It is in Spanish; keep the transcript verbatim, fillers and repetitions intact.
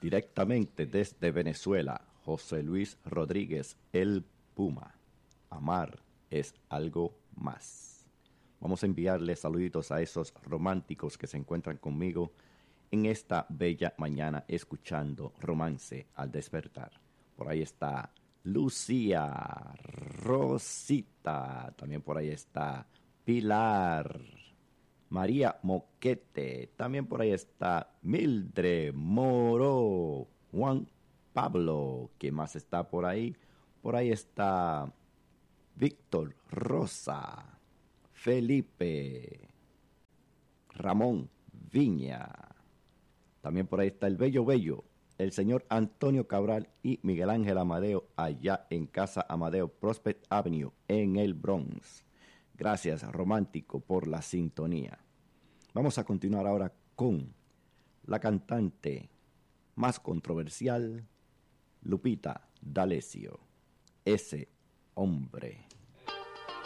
Directamente desde Venezuela, José Luis Rodríguez, el Puma. Amar es algo más. Vamos a enviarle saluditos a esos románticos que se encuentran conmigo en esta bella mañana escuchando Romance al Despertar. Por ahí está Lucía, Rosita, también por ahí está Pilar, María Moquete, también por ahí está Mildred Moro, Juan Pablo, ¿quién más está por ahí? Por ahí está Víctor Rosa, Felipe, Ramón Viña, también por ahí está el Bello Bello, el señor Antonio Cabral y Miguel Ángel Amadeo allá en Casa Amadeo Prospect Avenue en el Bronx. Gracias, romántico, por la sintonía. Vamos a continuar ahora con la cantante más controversial, Lupita D'Alessio, ese hombre.